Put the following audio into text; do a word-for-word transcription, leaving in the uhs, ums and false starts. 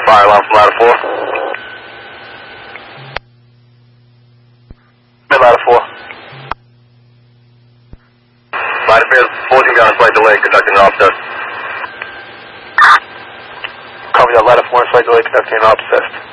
fire alarm from ladder four. Mid ladder four. Line appears fourteen down slight delay, conducting an offset. Copy that, ladder four, slight delay, conducting an offset.